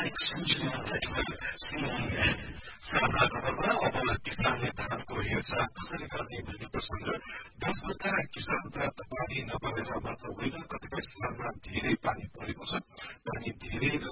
सामुदायिक सूचना network CIN साझा खबरमा अब किसानले धानको हेरचाह कसरी गर्ने भन्ने प्रसंग देशभरका किसान पर्याप्त पानी नपरेर मात्र होइन कतिपय स्थानमा धेरै पानी परेको छ। पानी धेरै र